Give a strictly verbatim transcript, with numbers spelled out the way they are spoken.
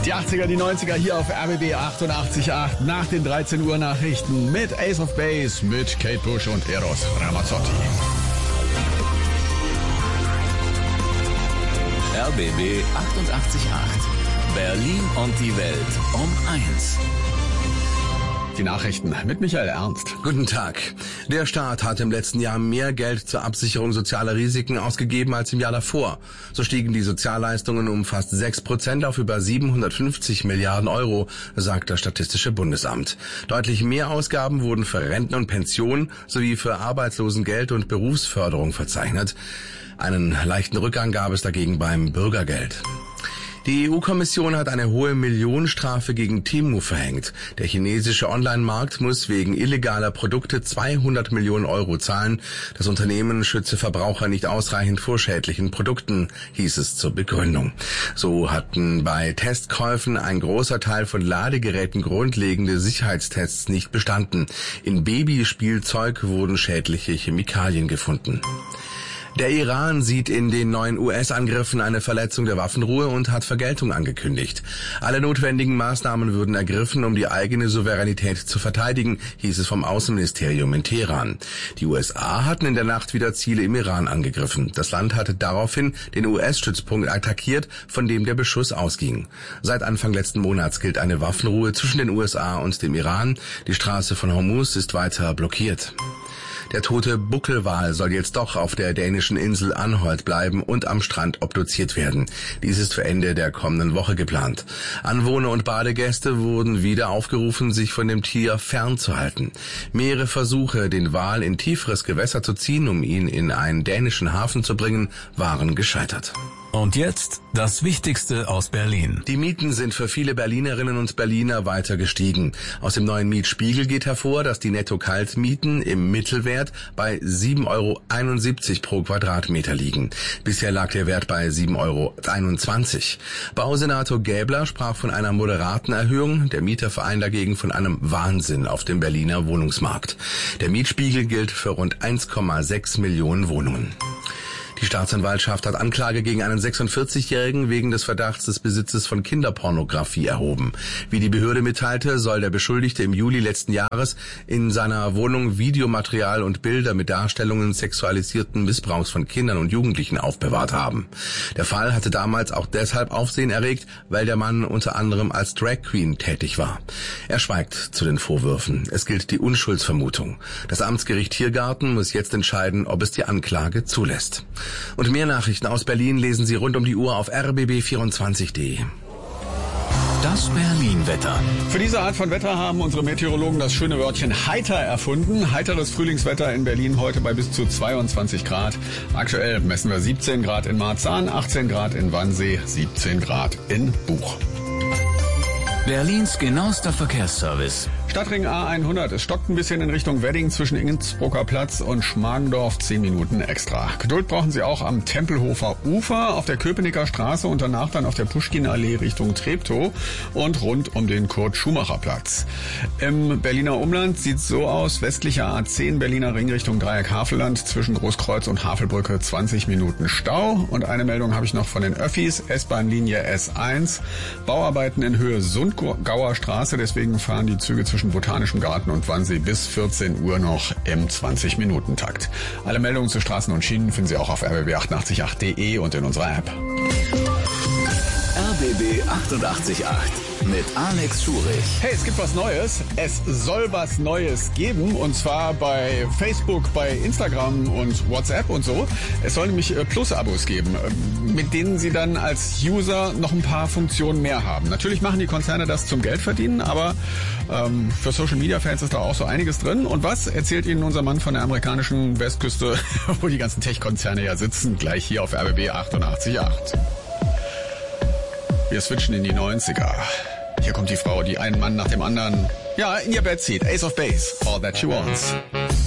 Die achtziger, die neunziger hier auf R B B achtundachtzig Komma acht nach den dreizehn Uhr Nachrichten mit Ace of Base, mit Kate Bush und Eros Ramazzotti. R B B achtundachtzig Komma acht. Berlin und die Welt um eins. Die Nachrichten mit Michael Ernst. Guten Tag. Der Staat hat im letzten Jahr mehr Geld zur Absicherung sozialer Risiken ausgegeben als im Jahr davor. So stiegen die Sozialleistungen um fast sechs Prozent auf über siebenhundertfünfzig Milliarden Euro, sagt das Statistische Bundesamt. Deutlich mehr Ausgaben wurden für Renten und Pensionen sowie für Arbeitslosengeld und Berufsförderung verzeichnet. Einen leichten Rückgang gab es dagegen beim Bürgergeld. Die E U-Kommission hat eine hohe Millionenstrafe gegen Temu verhängt. Der chinesische Online-Markt muss wegen illegaler Produkte zweihundert Millionen Euro zahlen. Das Unternehmen schütze Verbraucher nicht ausreichend vor schädlichen Produkten, hieß es zur Begründung. So hatten bei Testkäufen ein großer Teil von Ladegeräten grundlegende Sicherheitstests nicht bestanden. In Babyspielzeug wurden schädliche Chemikalien gefunden. Der Iran sieht in den neuen U S-Angriffen eine Verletzung der Waffenruhe und hat Vergeltung angekündigt. Alle notwendigen Maßnahmen würden ergriffen, um die eigene Souveränität zu verteidigen, hieß es vom Außenministerium in Teheran. Die U S A hatten in der Nacht wieder Ziele im Iran angegriffen. Das Land hatte daraufhin den U S-Stützpunkt attackiert, von dem der Beschuss ausging. Seit Anfang letzten Monats gilt eine Waffenruhe zwischen den U S A und dem Iran. Die Straße von Hormuz ist weiter blockiert. Der tote Buckelwal soll jetzt doch auf der dänischen Insel Anholt bleiben und am Strand obduziert werden. Dies ist für Ende der kommenden Woche geplant. Anwohner und Badegäste wurden wieder aufgerufen, sich von dem Tier fernzuhalten. Mehrere Versuche, den Wal in tieferes Gewässer zu ziehen, um ihn in einen dänischen Hafen zu bringen, waren gescheitert. Und jetzt das Wichtigste aus Berlin. Die Mieten sind für viele Berlinerinnen und Berliner weiter gestiegen. Aus dem neuen Mietspiegel geht hervor, dass die Netto-Kaltmieten im Mittelwert bei sieben Euro einundsiebzig pro Quadratmeter liegen. Bisher lag der Wert bei sieben Euro einundzwanzig. Bausenator Gäbler sprach von einer moderaten Erhöhung, der Mieterverein dagegen von einem Wahnsinn auf dem Berliner Wohnungsmarkt. Der Mietspiegel gilt für rund eins Komma sechs Millionen Wohnungen. Die Staatsanwaltschaft hat Anklage gegen einen sechsundvierzigjährigen wegen des Verdachts des Besitzes von Kinderpornografie erhoben. Wie die Behörde mitteilte, soll der Beschuldigte im Juli letzten Jahres in seiner Wohnung Videomaterial und Bilder mit Darstellungen sexualisierten Missbrauchs von Kindern und Jugendlichen aufbewahrt haben. Der Fall hatte damals auch deshalb Aufsehen erregt, weil der Mann unter anderem als Drag Queen tätig war. Er schweigt zu den Vorwürfen. Es gilt die Unschuldsvermutung. Das Amtsgericht Tiergarten muss jetzt entscheiden, ob es die Anklage zulässt. Und mehr Nachrichten aus Berlin lesen Sie rund um die Uhr auf r b b vierundzwanzig punkt d e. Das Berlin-Wetter. Für diese Art von Wetter haben unsere Meteorologen das schöne Wörtchen heiter erfunden. Heiteres Frühlingswetter in Berlin heute bei bis zu zweiundzwanzig Grad. Aktuell messen wir siebzehn Grad in Marzahn, achtzehn Grad in Wannsee, siebzehn Grad in Buch. Berlins genauester Verkehrsservice. Stadtring A hundert. Es stockt ein bisschen in Richtung Wedding zwischen Innsbrucker Platz und Schmargendorf. Zehn Minuten extra. Geduld brauchen Sie auch am Tempelhofer Ufer, auf der Köpenicker Straße und danach dann auf der Puschkin-Allee Richtung Treptow und rund um den Kurt-Schumacher-Platz. Im Berliner Umland sieht es so aus. Westlicher A zehn, Berliner Ring Richtung Dreieck-Havelland zwischen Großkreuz und Havelbrücke zwanzig Minuten Stau. Und eine Meldung habe ich noch von den Öffis. S-Bahn-Linie S eins. Bauarbeiten in Höhe Sundgauer Straße. Deswegen fahren die Züge zwischen Botanischem Garten und Wannsee bis vierzehn Uhr noch im zwanzig Minuten Takt. Alle Meldungen zu Straßen und Schienen finden Sie auch auf r b b achtundachtzig punkt acht punkt d e und in unserer App. R B B achtundachtzig Komma acht mit Alex Schurich. Hey, es gibt was Neues. Es soll was Neues geben und zwar bei Facebook, bei Instagram und WhatsApp und so. Es soll nämlich Plus-Abos geben, mit denen Sie dann als User noch ein paar Funktionen mehr haben. Natürlich machen die Konzerne das zum Geld verdienen, aber ähm, für Social-Media-Fans ist da auch so einiges drin. Und was erzählt Ihnen unser Mann von der amerikanischen Westküste, wo die ganzen Tech-Konzerne ja sitzen, gleich hier auf R B B achtundachtzig Komma acht. Wir switchen in die neunziger. Hier kommt die Frau, die einen Mann nach dem anderen, ja, in ihr Bett zieht. Ace of Base, All That She Wants.